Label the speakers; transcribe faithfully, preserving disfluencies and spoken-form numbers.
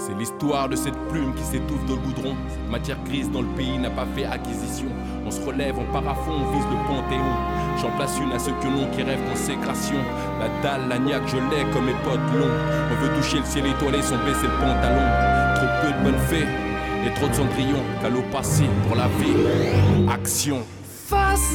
Speaker 1: C'est l'histoire de cette plume qui s'étouffe dans le goudron. Cette matière grise dans le pays n'a pas fait acquisition. On se relève en parafond, on vise le panthéon. J'en place une à ceux que l'on qui rêvent consécration. La dalle, la niaque, je l'ai comme mes potes longs. On veut toucher le ciel étoilé sans baisser le pantalon. Trop peu de bonnes fées et trop de cendrillon. Qu'à l'eau passée pour la vie. Action.
Speaker 2: Face